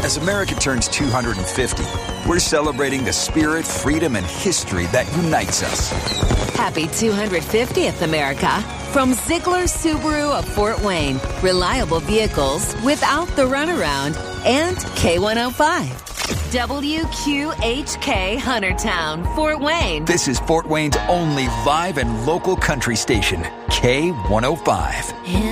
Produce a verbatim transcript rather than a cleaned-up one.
As America turns two hundred fifty, we're celebrating the spirit, freedom, and history that unites us. Happy two hundred fiftieth, America. From Ziegler Subaru of Fort Wayne. Reliable vehicles without the runaround. And K one oh five. W Q H K Huntertown, Fort Wayne. This is Fort Wayne's only live and local country station, K one oh five.